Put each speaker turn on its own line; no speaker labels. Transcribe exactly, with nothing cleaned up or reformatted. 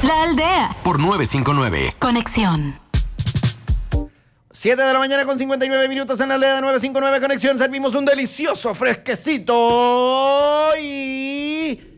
La Aldea.
Por nueve cinco nueve.
Conexión.
siete de la mañana con cincuenta y nueve minutos en la aldea de nueve cinco nueve Conexión. Servimos un delicioso fresquecito y